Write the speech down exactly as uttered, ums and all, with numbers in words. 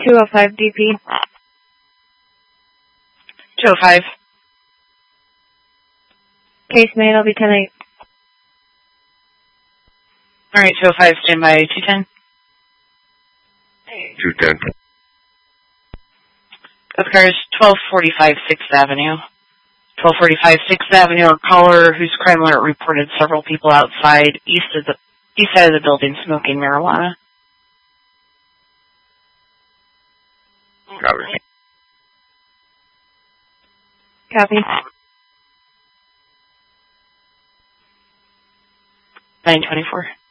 two oh five D P. two oh five. Case made, I'll be ten eight. Alright, two oh five, stand by two ten. two ten. Of course, twelve forty-five sixth Avenue. twelve forty-five sixth Avenue, a caller whose crime alert reported several people outside east of the east side of the building smoking marijuana. Copy. Copy. nine twenty-four.